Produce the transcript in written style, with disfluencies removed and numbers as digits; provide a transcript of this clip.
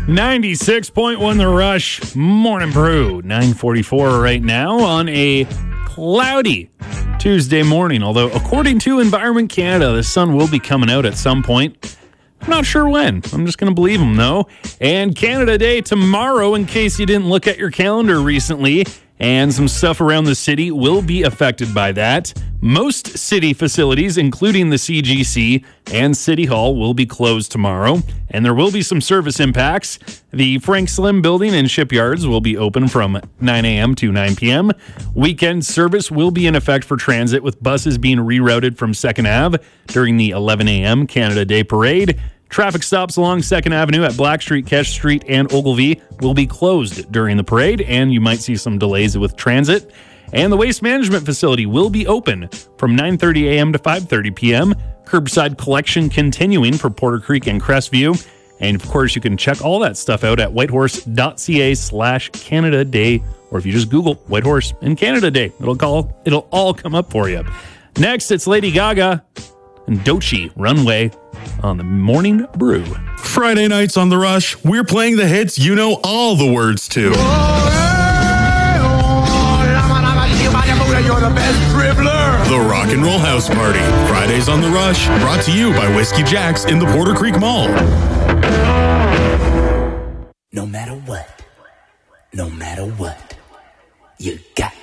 96.1 The Rush Morning Brew. 9:44 right now on a cloudy Tuesday morning. Although, according to Environment Canada, the sun will be coming out at some point. I'm not sure when. I'm just going to believe them, though. And Canada Day tomorrow, in case you didn't look at your calendar recently. And some stuff around the city will be affected by that. Most city facilities, including the CGC and City Hall, will be closed tomorrow. And there will be some service impacts. The Frank Slim building and shipyards will be open from 9 a.m. to 9 p.m. Weekend service will be in effect for transit, with buses being rerouted from 2nd Ave during the 11 a.m. Canada Day Parade. Traffic stops along 2nd Avenue at Black Street, Kesh Street, and Ogilvie will be closed during the parade, and you might see some delays with transit. And the Waste Management Facility will be open from 9:30 a.m. to 5:30 p.m. Curbside collection continuing for Porter Creek and Crestview. And, of course, you can check all that stuff out at whitehorse.ca/Canada Day, or if you just Google Whitehorse and Canada Day, it'll all come up for you. Next, it's Lady Gaga and Doechii, Runway, on the Morning Brew. Friday nights on The Rush, we're playing the hits you know all the words to. You're the best dribbler. The Rock and Roll House Party. Fridays on The Rush, brought to you by Whiskey Jack's in the Porter Creek Mall. No matter what, you got